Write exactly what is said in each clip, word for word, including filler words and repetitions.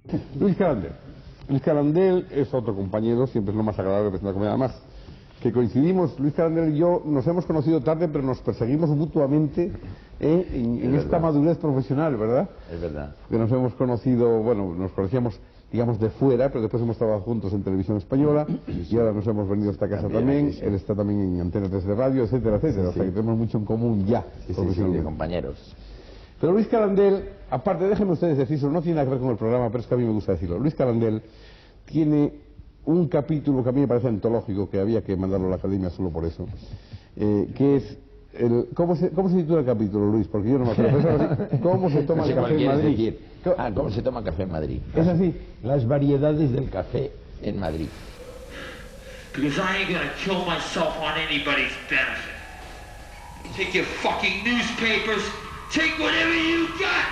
Luis Carandel. Luis Carandel es otro compañero, siempre es lo más agradable de presentar conmigo. Además, que coincidimos, Luis Carandel y yo nos hemos conocido tarde, pero nos perseguimos mutuamente eh, en, en esta madurez profesional, ¿verdad? Es verdad. Que nos hemos conocido, bueno, nos conocíamos, digamos, de fuera, pero después hemos trabajado juntos en Televisión Española, y ahora nos hemos venido a esta casa también, también. Sí, sí. Él está también en Antena tres de Radio, etcétera, etcétera, sí, o sea sí. que tenemos mucho en común ya, sí, sí, sí, de compañeros. Pero Luis Carandel, aparte, déjenme ustedes decirlo, no tiene nada que ver con el programa, pero es que a mí me gusta decirlo. Luis Carandel tiene un capítulo que a mí me parece antológico, que había que mandarlo a la Academia solo por eso, eh, que es, el, ¿cómo, se, ¿cómo se titula el capítulo, Luis? Porque yo no me acuerdo. ¿Cómo se toma el café en Madrid? Decir, ah, ¿cómo se toma café en Madrid? ¿Es así? Las variedades del café en Madrid. Because I ain't gonna kill myself on anybody's benefit. Take your fucking newspapers, take whatever you got!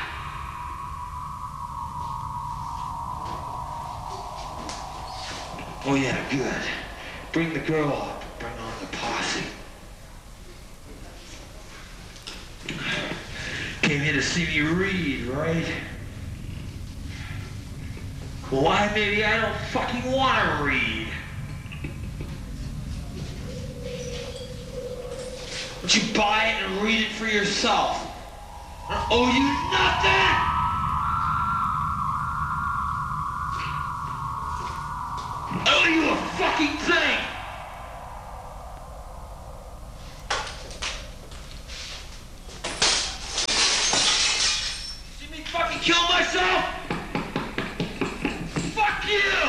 Oh yeah, good. Bring the girl up. Bring on the posse. Came here to see me read, right? Why, maybe I don't fucking want to read. Why don't you buy it and read it for yourself? I owe you nothing! I owe you a fucking thing! See me fucking kill myself? Fuck you!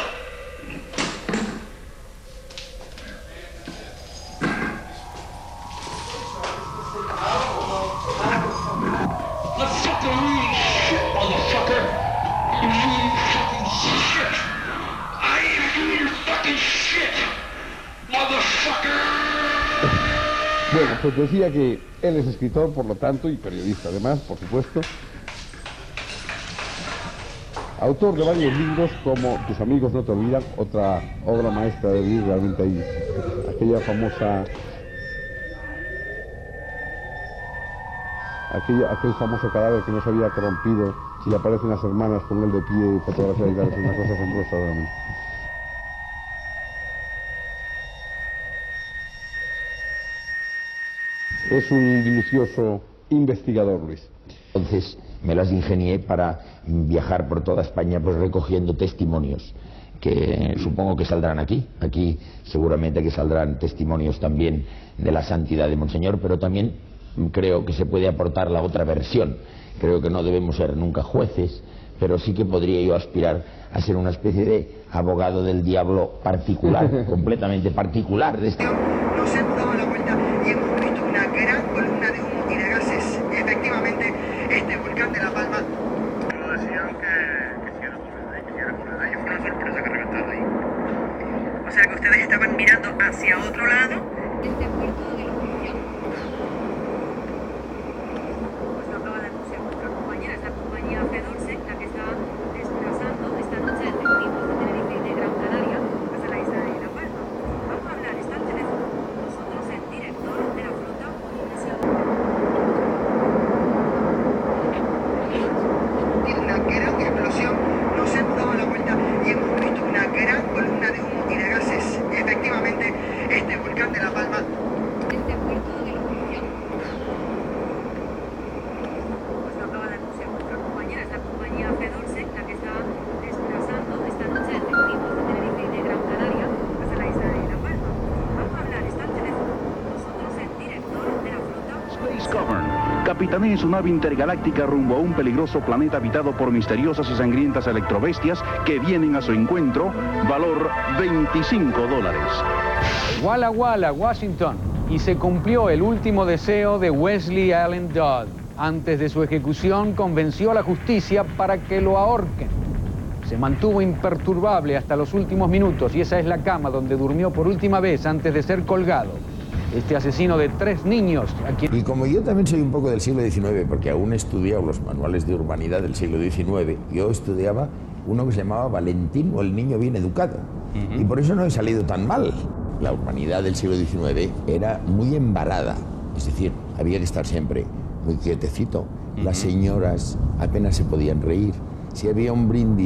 I'm fucking reading shit, motherfucker! You're reading fucking shit! I am reading fucking shit, motherfucker! Bueno, pues decía que él es escritor, por lo tanto, y periodista además, por supuesto. Autor de varios libros como Tus amigos no te olvidan, otra obra maestra de Luis, realmente ahí, aquella famosa... Aquel, aquel famoso cadáver que no se había corrompido, y aparecen las hermanas con él de pie y fotografía y tal, es una cosa asombrosa realmente. Es un minucioso investigador, Luis. Entonces me las ingenié para viajar por toda España pues recogiendo testimonios que supongo que saldrán aquí. Aquí seguramente que saldrán testimonios también de la santidad de Monseñor, pero también creo que se puede aportar la otra versión. Creo que no debemos ser nunca jueces, pero sí que podría yo aspirar a ser una especie de abogado del diablo particular, completamente particular de este... Nos hemos dado la vuelta y hemos visto una gran columna de humo y de gases. Efectivamente, este volcán de La Palma... Pero decían que, que si era por ahí, que si era por ahí. Fue una sorpresa que reventara ahí. O sea que ustedes estaban mirando hacia otro lado. Este puerto de los cristianos. Pues lo acaba de anunciar nuestra compañera, es la compañía Fedorse, la que está desplazando esta noche efectivos de Tenerife y de Gran Canaria hasta la isla de La Palma. Vamos a hablar, está al teléfono con nosotros el director de la flota. Tiene una gran explosión, nos hemos dado la vuelta y hemos visto una gran columna de humo y de gases. Efectivamente, este volcán de La Palma. Este puerto de los cristianos. Pues lo acaba de anunciar nuestra compañera, es la compañía Fedorse, la que está desplazando esta noche efectivos de Tenerife y de Gran Canaria hasta la isla de La Palma. Vamos a hablar, está al teléfono con nosotros el director de la flota. Space Cavern capitanea su nave intergaláctica rumbo a un peligroso planeta habitado por misteriosas y sangrientas electrobestias que vienen a su encuentro, valor veinticinco dólares. Walla Walla, Washington, y se cumplió el último deseo de Wesley Allen Dodd. Antes de su ejecución convenció a la justicia para que lo ahorquen. Se mantuvo imperturbable hasta los últimos minutos y esa es la cama donde durmió por última vez antes de ser colgado. Este asesino de tres niños a quien... Y como yo también soy un poco del siglo diecinueve, porque aún he estudiado los manuales de urbanidad del siglo diecinueve, yo estudiaba uno que se llamaba Valentín o el niño bien educado. Uh-huh. Y por eso no he salido tan mal. La urbanidad del siglo diecinueve era muy embarada, es decir, había que estar siempre muy quietecito. Uh-huh. Las señoras apenas se podían reír. Si había un brindis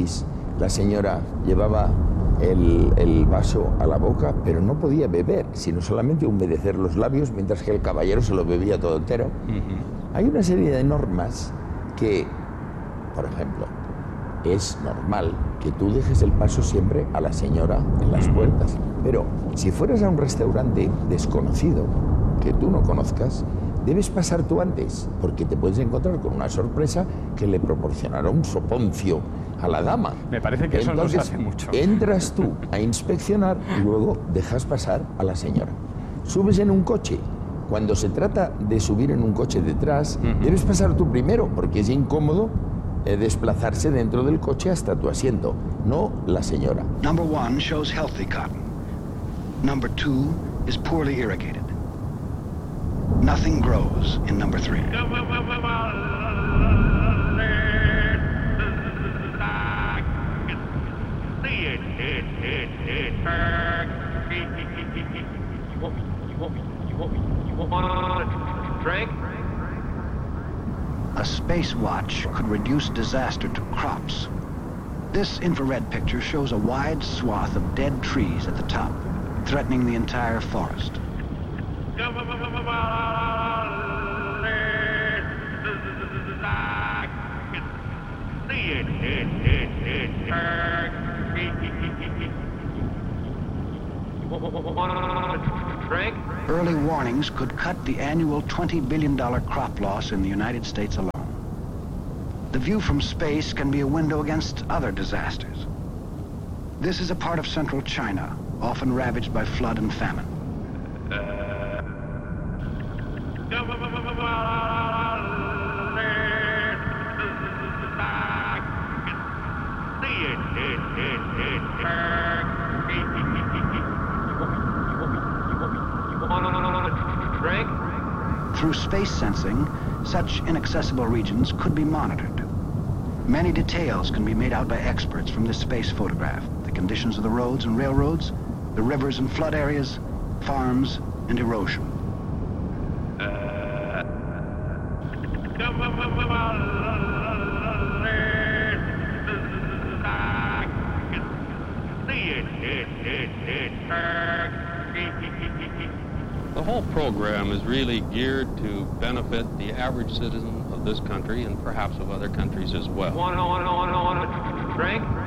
La señora llevaba el, el vaso a la boca, pero no podía beber, sino solamente humedecer los labios, mientras que el caballero se lo bebía todo entero. Uh-huh. Hay una serie de normas que, por ejemplo, es normal que tú dejes el paso siempre a la señora en las puertas. Pero si fueras a un restaurante desconocido, que tú no conozcas, debes pasar tú antes, porque te puedes encontrar con una sorpresa que le proporcionará un soponcio a la dama. Me parece que Entonces, eso no se hace mucho. Entras tú a inspeccionar y luego dejas pasar a la señora. Subes en un coche. Cuando se trata de subir en un coche detrás, uh-huh. debes pasar tú primero, porque es incómodo eh, desplazarse dentro del coche hasta tu asiento, no la señora. Number one shows healthy cotton. Number two is poorly irrigated. Nothing grows in number three. Drink? A space watch could reduce disaster to crops. This infrared picture shows a wide swath of dead trees at the top, threatening the entire forest. Drink? Early warnings could cut the annual twenty billion dollars crop loss in the United States alone. The view from space can be a window against other disasters. This is a part of central China, often ravaged by flood and famine. Drink? Through space sensing, such inaccessible regions could be monitored. Many details can be made out by experts from this space photograph. The conditions of the roads and railroads, the rivers and flood areas, farms and erosion. The whole program is really geared to benefit the average citizen of this country and perhaps of other countries as well. Want to, want to, want to, want to drink?